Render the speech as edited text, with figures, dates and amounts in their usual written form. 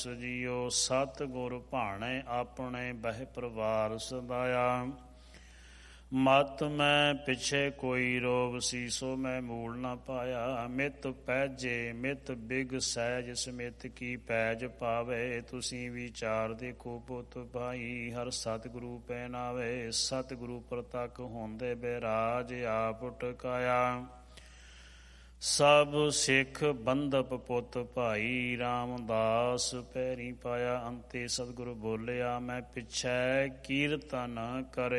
JIO ਸਤ ਗੁਰ ਭਾਣੇ ਆਪਣੇ ਬਹਿ ਪਰਿਵਾਰ ਸਦਾਇਆ। ਮਤ ਮੈਂ ਪਿਛੇ ਕੋਈ ਰੋਗ ਸੀਸੋ ਮੈਂ ਮੂਲ ਨਾ ਪਾਇਆ। ਮਿਤ ਪੈਜੇ ਮਿਤ ਬਿਗ ਸਹਿਜ ਸਮਿਤ ਕੀ ਪੈਜ ਪਾਵੇ। ਤੁਸੀਂ ਵਿਚਾਰ ਦੇਖੋ ਪੁੱਤ ਭਾਈ ਹਰ ਸਤਿਗੁਰੂ ਪਹਿਨਾਵੇ। ਸਤਿਗੁਰੂ ਪ੍ਰਤੱਖ ਹੁੰਦੇ ਬਿਰਾਜ ਆਪ ਟਕਾਇਆ। ਸਭ ਸਿੱਖ ਬੰਧਪ ਪੁੱਤ ਭਾਈ ਰਾਮਦਾਸ ਪੈਰੀ ਪਾਇਆ। ਅੰਤੇ ਸਤਿਗੁਰੂ ਬੋਲਿਆ ਮੈਂ ਪਿਛੈ ਕੀਰਤਨ ਕਰੇ